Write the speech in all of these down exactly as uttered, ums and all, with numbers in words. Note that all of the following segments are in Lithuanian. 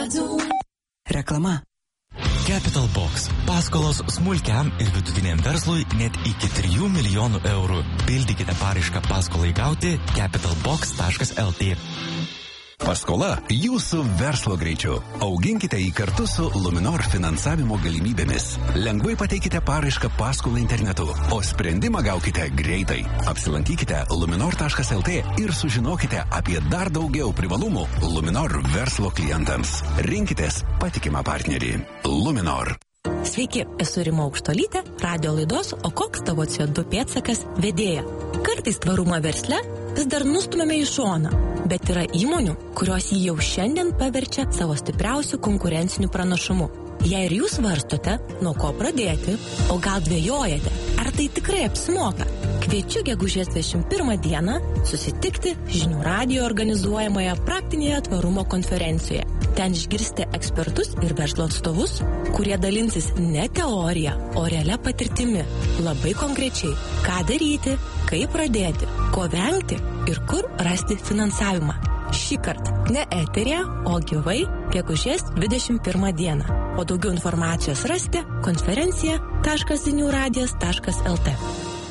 Reklama. Capital Box. Paskolos smulkiam ir vidutiniam verslui net iki trijų milijonų eurų. Pildykite paraišką paskolai gauti capital box taškas el tė. Paskola jūsų verslo greičiu. Auginkite jį kartu su Luminor finansavimo galimybėmis. Lengvai pateikite paraišką paskolą internetu, o sprendimą gaukite greitai. Apsilankykite luminor taškas el tė ir sužinokite apie dar daugiau privalumų Luminor verslo klientams. Rinkitės patikimą partnerį. Luminor. Sveiki, esu Rima Aukštolytė, radio laidos O koks tavo C O du pėdsakas vedėja. Kartais tvarumą versle vis dar nustumėme į šoną, bet yra įmonių, kurios jį jau šiandien paverčia savo stipriausių konkurencinių pranašumų. Jei ir jūs svarstote, nuo ko pradėti, o gal dvejojate, ar tai tikrai apsimoka, kviečiu gegužės dvidešimt pirmą dieną susitikti Žinių radijo organizuojamoje praktinėje tvarumo konferencijoje. Ten išgirsite ekspertus ir verslo atstovus, kurie dalinsis ne teorija, o realia patirtimi. Labai konkrečiai, ką daryti, kaip pradėti, ko vengti ir kur rasti finansavimą. Šįkart ne eterija, o gyvai gegužės dvidešimt pirmą dieną. O daugiau informacijos rasite konferencija taškas zinių radijas taškas el tė.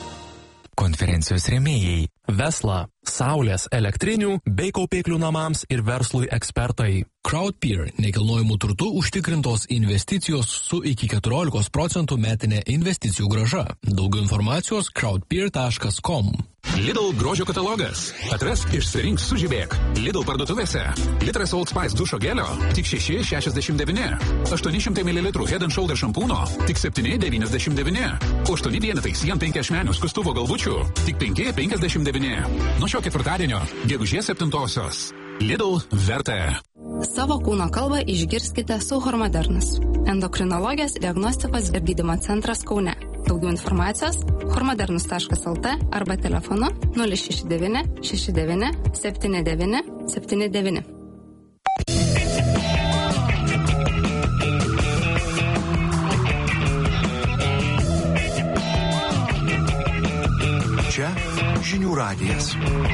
Konferencijos rėmėjai. Vesla, saulės, elektrinių bei kaupiklių namams ir verslui ekspertai. Crowdpeer – nekilnojamų turtų užtikrintos investicijos su iki keturiolikos procentų metinė investicijų grąža. Daugiau informacijos crowdpeer taškas com. Lidl grožio katalogas. Atrask, išsirink, sužibėk. Lidl parduotuvėse. Litras Old Spice dušo gelio tik šeši šešiasdešimt devyni. aštuoni šimtai mililitrų Head and Shoulder šampūno tik septyni devyniasdešimt devyni. aštuoni vienetai Sien penki ašmenių skustuvo galvučių tik penki penkiasdešimt devyni. Nuo šio ketvirtadienio, gegužės septintosios. Lidl verta. Savo kūno kalbą išgirskite su Hormodernas. Endokrinologijos diagnostikos ir gydymo centras Kaune. Daugiau informacijos hormodernus taškas el tė arba telefonu nulis šeši devyni šeši devyni septyni devyni septyni devyni. Čia Žinių radijas.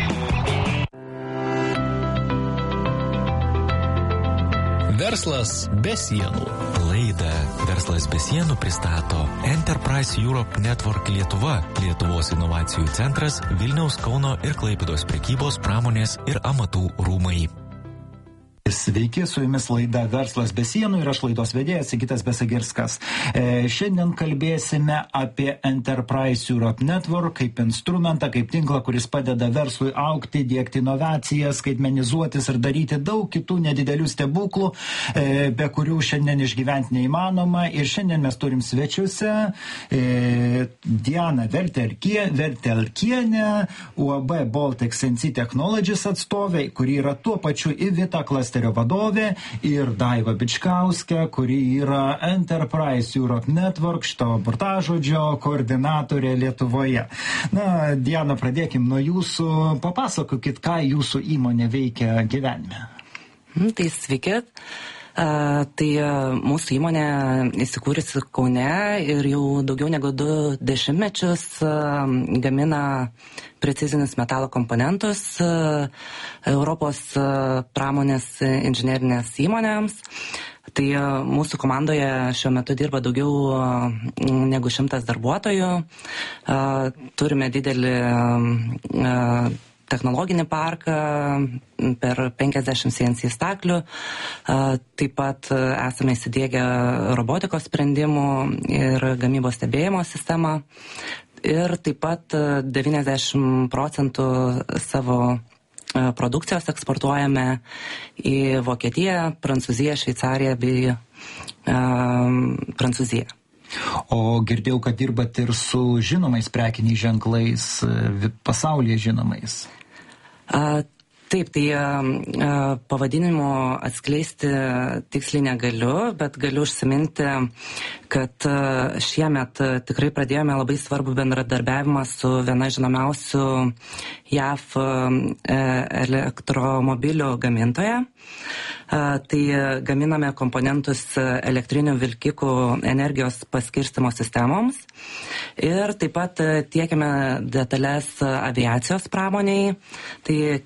Verslas be sienų. Laidą Verslas be sienų pristato Enterprise Europe Network Lietuva, Lietuvos inovacijų centras, Vilniaus, Kauno ir Klaipėdos prekybos, pramonės ir amatų rūmai. Sveiki, su jumis laida Verslas be sienų ir aš laidos vedėjas Sigitas Besagirskas. E, šiandien kalbėsime apie Enterprise Europe Network kaip instrumentą, kaip tinklą, kuris padeda verslui augti, diegti inovacijas, skaitmenizuotis ir daryti daug kitų nedidelių stebuklų, e, be kurių šiandien išgyventi neįmanoma. Ir šiandien mes turim svečiuose e, Diana Vertelkie, Vertelkienė, U A B Baltic N C Technologies atstovė, kuri yra tuo pačiu Ivita Klasterio vadovė, ir Daiva Bičkauskė, kuri yra Enterprise Europe Network, šito burtažodžio koordinatorė Lietuvoje. Na, Diana, pradėkim nuo jūsų. Papasakokit, ką jūsų įmonė veikia gyvenime. Tai sveiki. Uh, tai uh, mūsų įmonė įsikūrusi Kaune ir jau daugiau negu du dešimtmečius uh, gamina precizinius metalo komponentus uh, Europos uh, pramonės inžinerinės įmonėms. Tai uh, mūsų komandoje šiuo metu dirba daugiau uh, negu šimtas darbuotojų. Uh, turime didelį uh, technologinį parką per penkiasdešimt C N C staklių. Taip pat esame įsidiegę robotikos sprendimų ir gamybos stebėjimo sistemą. Ir taip pat devyniasdešimt procentų savo produkcijos eksportuojame į Vokietiją, Prancūziją, Šveicariją bei um, Prancūziją. O girdėjau, kad dirbat ir su žinomais prekiniais ženklais, pasaulyje žinomais. A, taip, tai a, pavadinimo atskleisti tiksliai negaliu, bet galiu užsiminti, kad a, šiemet a, tikrai pradėjome labai svarbų bendradarbiavimą su viena žinomiausių J A V a, elektromobilių gamintoja. A, tai gaminame komponentus elektrinių vilkikų energijos paskirstymo sistemoms ir taip pat tiekiame detalės aviacijos pramoniai, tai keleivinių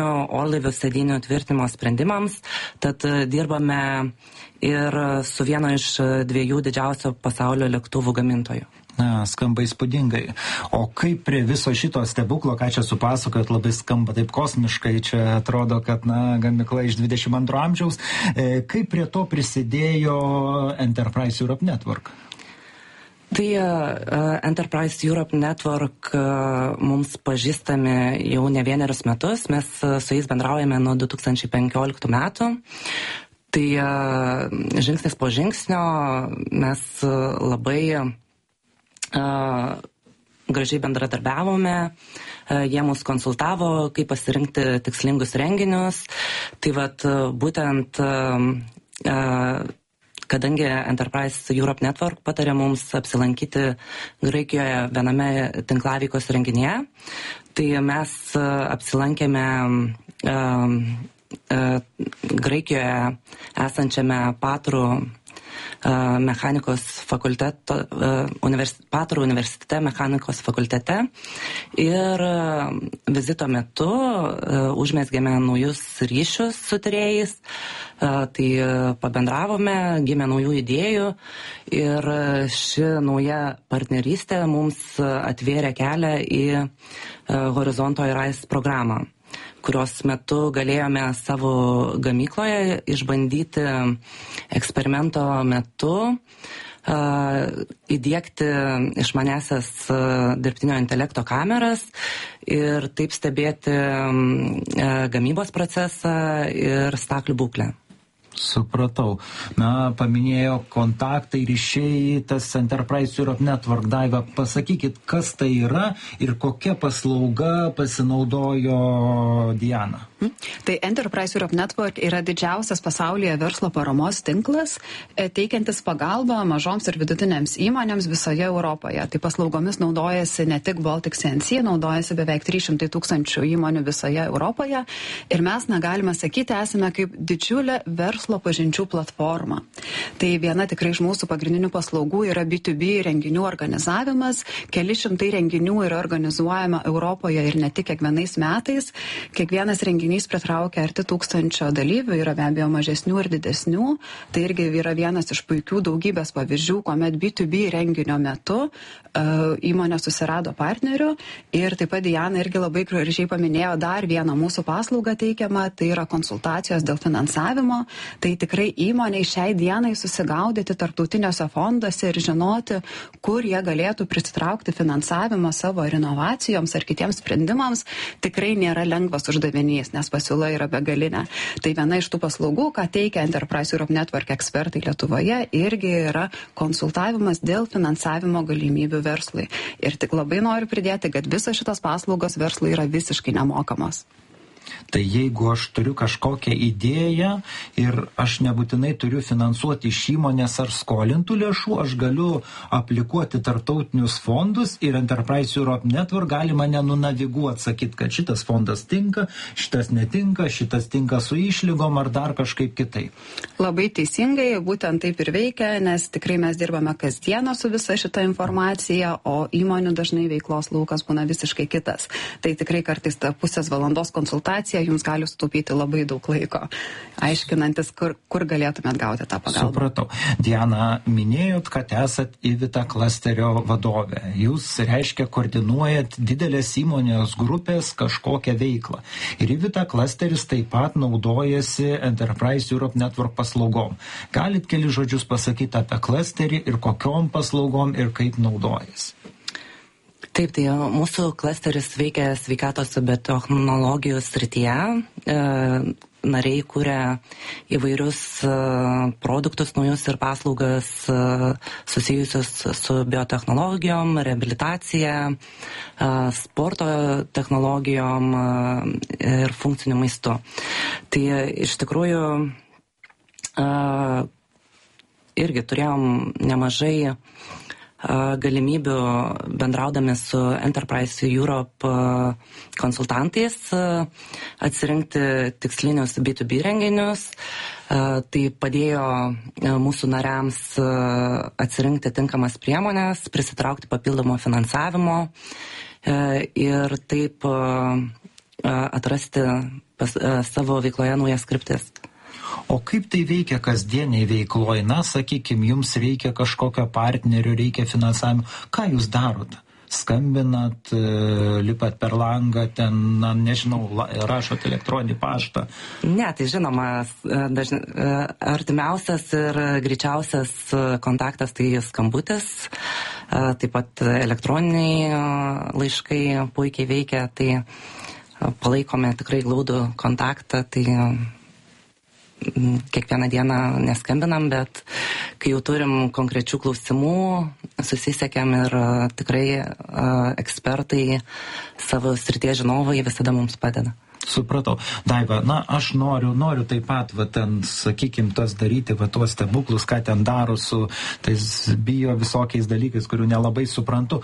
orlaivių sėdynių tvirtinimo sprendimams, tad dirbame ir su vieno iš dviejų didžiausių pasaulio lėktuvų gamintojų. Na, skamba įspūdingai. O kaip prie viso šito stebuklo, ką čia supasakojot, labai skamba taip kosmiškai, čia atrodo, kad, na, gamykla iš dvidešimt antro amžiaus, e, kaip prie to prisidėjo Enterprise Europe Network? Tai uh, Enterprise Europe Network uh, mums pažįstami jau ne vienerius metus, mes uh, su jais bendraujame nuo du tūkstančiai penkioliktų metų. Tai uh, žingsnis po žingsnio mes uh, labai uh, gražiai bendradarbiavome, uh, jie mus konsultavo, kaip pasirinkti tikslingus renginius. Tai vat uh, būtent uh, uh, kadangi Enterprise Europe Network patarė mums apsilankyti Graikijoje viename tinklaveikos renginyje, tai mes apsilankėme uh, uh, Graikijoje esančiame Patrų uh, mechanikos fakulteto, uh, univers, Patrų universitete mechanikos fakultete ir uh, vizito metu uh, užmezgėme naujus ryšius su tyrėjais. Tai pabendravome, gimė naujų idėjų ir ši nauja partnerystė mums atvėrė kelią į Horizonto Irais programą, kurios metu galėjome savo gamykloje išbandyti eksperimento metu įdiegti išmaniasias dirbtinio intelekto kameras ir taip stebėti gamybos procesą ir staklių būklę. Supratau. Na, paminėjo kontaktai, ryšiai, tas Enterprise Europe Network. Daiva, pasakykit, kas tai yra ir kokia paslauga pasinaudojo Diana? Tai Enterprise Europe Network yra didžiausias pasaulyje verslo paramos tinklas, teikiantis pagalbą mažoms ir vidutinėms įmonėms visoje Europoje. Tai paslaugomis naudojasi ne tik Baltic C N C, naudojasi beveik trys šimtai tūkstančių įmonių visoje Europoje. Ir mes, negalime sakyti, esame kaip didžiulė verslo pažinčių platforma. Tai viena tikrai iš mūsų pagrindinių paslaugų yra B du B renginių organizavimas. Keli šimtai renginių yra organizuojama Europoje ir ne tik kiekvienais metais. Kiekvienas renginys pritraukia arti tūkstančio dalyvių, yra be abejo mažesnių ir didesnių. Tai irgi yra vienas iš puikių daugybės pavyzdžių, kuomet B du B renginio metu uh, įmonė susirado partnerių. Ir taip pat Diana irgi labai gražiai paminėjo dar vieną mūsų paslaugą teikiamą, tai yra konsultacijos dėl finansavimo. Tai tikrai įmoniai šiai dienai susigaudyti tarptautiniuose fonduose ir žinoti, kur jie galėtų prisitraukti finansavimą savo ar inovacijoms ar kitiems sprendimams, tikrai nėra lengvas uždavinys, nes pasiūla yra begalinė. Tai viena iš tų paslaugų, ką teikia Enterprise Europe Network ekspertai Lietuvoje, irgi yra konsultavimas dėl finansavimo galimybių verslui. Ir tik labai noriu pridėti, kad visos šitos paslaugos verslui yra visiškai nemokamos. Tai jeigu aš turiu kažkokią idėją ir aš nebūtinai turiu finansuoti iš įmonės ar skolintų lėšų, aš galiu aplikuoti tarptautinius fondus ir Enterprise Europe Network gali mane nunaviguoti, sakyti, kad šitas fondas tinka, šitas netinka, šitas tinka su išlygom ar dar kažkaip kitaip. Labai teisingai, būtent taip ir veikia, nes tikrai mes dirbame kasdieną su visa šita informacija, o įmonių dažnai veiklos laukas būna visiškai kitas. Tai tikrai kartais ta pusės valandos konsultacija jums gali sutaupyti labai daug laiko, aiškinantis, kur, kur galėtumėt gauti tą pagalbą. Supratau. Diana, minėjot, kad esat Ivita klasterio vadovė. Jūs, reiškia, koordinuojat didelės įmonės grupės kažkokią veiklą. Ir Ivita klasteris taip pat naudojasi Enterprise Europe Network paslaugom. Galit keli žodžius pasakyti apie klasterį ir kokiom paslaugom ir kaip naudojasi? Taip, tai mūsų klasteris veikia sveikatos biotechnologijų srityje. E, nariai kuria įvairius e, produktus, naujus ir paslaugas e, susijusius su biotechnologijom, reabilitacija, e, sporto technologijom e, ir funkciniu maistu. Tai iš tikrųjų e, irgi turėjom nemažai galimybių bendraudami su Enterprise Europe konsultantais atsirinkti tikslinius B du B renginius. Tai padėjo mūsų nariams atsirinkti tinkamas priemonės, prisitraukti papildomo finansavimo ir taip atrasti pas, savo veikloje naujas kryptis. O kaip tai veikia kasdieniai veikloje? Na, sakykime, jums reikia kažkokio partnerio, reikia finansavimo. Ką jūs darote? Skambinat, lipat per langą, ten, na, nežinau, rašot elektroninį paštą? Ne, tai žinoma, dažn... artimiausias ir greičiausias kontaktas tai skambutis, taip pat elektroniniai laiškai puikiai veikia, tai palaikome tikrai glaudų kontaktą, tai kiekvieną dieną neskambinam, bet kai jau turim konkrečių klausimų, susisiekėm ir tikrai ekspertai, savo srities žinovai visada mums padeda. Supratau. Daiva, na, aš noriu, noriu taip pat, va, ten, sakykim, tas daryti, va, tuos stebuklus, ką ten daro su tais bio visokiais dalykais, kurių nelabai suprantu.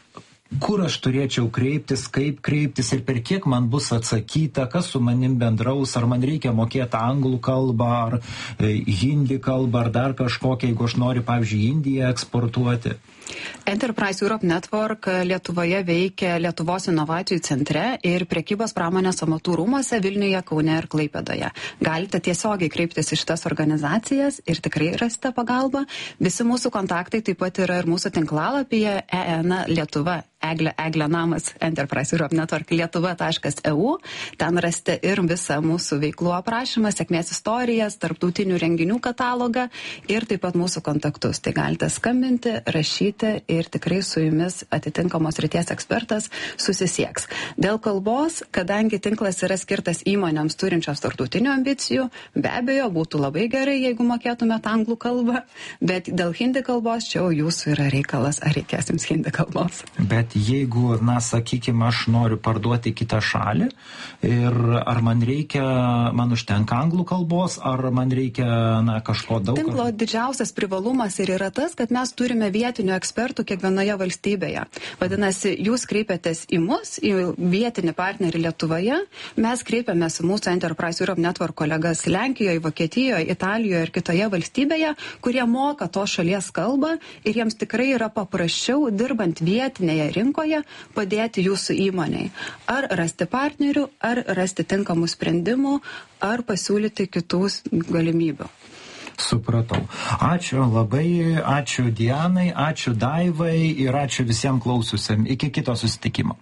Kur aš turėčiau kreiptis, kaip kreiptis ir per kiek man bus atsakyta, kas su manim bendraus, ar man reikia mokėti anglų kalbą, ar e, hindi kalbą, ar dar kažkokią, jeigu aš noriu, pavyzdžiui, Indiją eksportuoti. Enterprise Europe Network Lietuvoje veikia Lietuvos inovacijų centre ir prekybos pramonės amatų rūmose Vilniuje, Kaune ir Klaipėdoje. Galite tiesiogiai kreiptis į šitas organizacijas ir tikrai rasite pagalbą. Visi mūsų kontaktai taip pat yra ir mūsų tinklalapyje E N Lietuva. Eglė, Eglė namas Enterprise Europe Network lietuva taškas e u. Ten rasite ir visą mūsų veiklų aprašymą, sėkmės istorijas, tarptautinių renginių katalogą ir taip pat mūsų kontaktus. Tai galite skambinti, rašyti ir tikrai su jumis atitinkamos ryties ekspertas susisieks. Dėl kalbos, kadangi tinklas yra skirtas įmonėms turinčios tarptautinių ambicijų, be abejo, būtų labai gerai, jeigu mokėtumėte anglų kalbą, bet dėl hindi kalbos čia jau jūsų yra reikalas, ar reikės jums hindi kalbos. Bet jeigu, na, sakykime, aš noriu parduoti kitą šalį ir ar man reikia, man užtenka anglų kalbos, ar man reikia, na, kažko daug? Tinklo didžiausias privalumas ir yra tas, kad mes turime vietinių ekspertų kiekvienoje valstybėje. Vadinasi, jūs kreipiatės į mus, į vietinį partnerį Lietuvoje, mes kreipiamės į mūsų Enterprise Europe Network kolegas Lenkijoje, Vokietijoje, Italijoje ir kitoje valstybėje, kurie moka tos šalies kalbą ir jiems tikrai yra paprasčiau dirbant vietinėje rinkoje padėti jūsų įmonei. Ar rasti partnerių, ar rasti tinkamų sprendimų, ar pasiūlyti kitų galimybių. Supratau. Ačiū labai, ačiū Dianai, ačiū Daivai ir ačiū visiems klausiusiem. Iki kito susitikimo.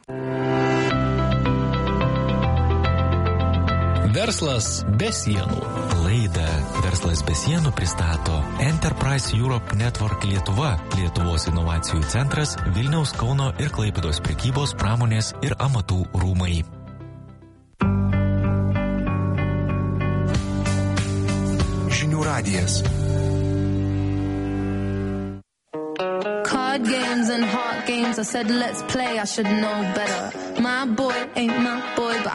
Verslas be sienų. Laidą Verslas be sienų pristato Enterprise Europe Network Lietuva, Lietuvos inovacijų centras, Vilniaus, Kauno ir Klaipėdos prekybos, pramonės ir amatų rūmai. Žinių radijas. Card games and heart games, I said let's play, I should know better. My boy ain't my boy, but